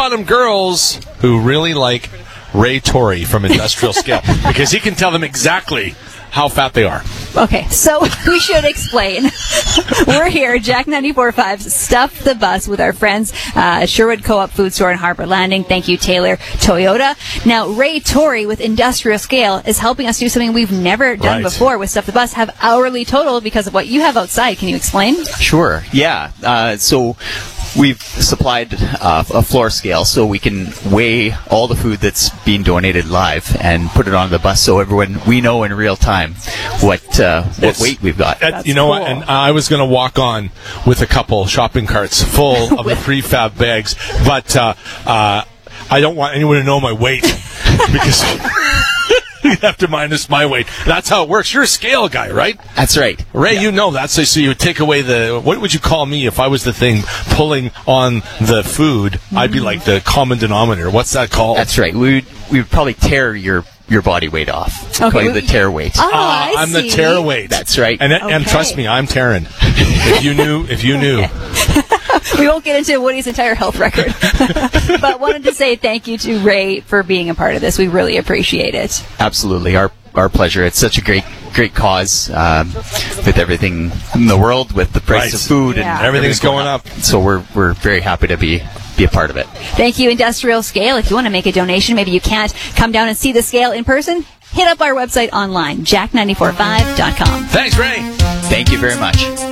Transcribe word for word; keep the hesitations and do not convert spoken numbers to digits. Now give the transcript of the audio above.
bottom girls who really like Ray Torrey from Industrial Scale because he can tell them exactly how fat they are. Okay, so we should explain. We're here, Jack ninety-four point five, Stuff the Bus with our friends uh, at Sherwood Co-op Food Store in Harbor Landing. Thank you, Taylor Toyota. Now, Ray Torrey with Industrial Scale is helping us do something we've never done Right. before with Stuff the Bus, have hourly total because of what you have outside. Can you explain? Sure. Yeah. Uh, so we've supplied uh, a floor scale so we can weigh all the food that's being donated live and put it on the bus so everyone, we know in real time what uh, what It's- weight we've got. That- you know what? cool. And I was going to walk on with a couple shopping carts full of the prefab bags, but uh, uh, I don't want anyone to know my weight because you have to minus my weight. That's how it works. You're a scale guy, right? That's right. Ray, Yeah. you know that. So, so you would take away the, what would you call me if I was the thing pulling on the food? I'd be like the common denominator. What's that called? That's right. We would, we would probably tear your, your body weight off. Okay. Call you the tear weight. Oh, Uh, I I'm the see. tear weight. That's right. And, and Okay. trust me, I'm tearing. If you knew, if you knew. We won't get into Woody's entire health record. But wanted to say thank you to Ray for being a part of this. We really appreciate it. Absolutely. Our our pleasure. It's such a great great cause um, with everything in the world, with the price Right. of food Yeah. and Everything's everything going up. So we're we're very happy to be be a part of it. Thank you, Industrial Scale. If you want to make a donation, maybe you can't come down and see the scale in person, hit up our website online, jack nine four five dot com. Thanks, Ray. Thank you very much.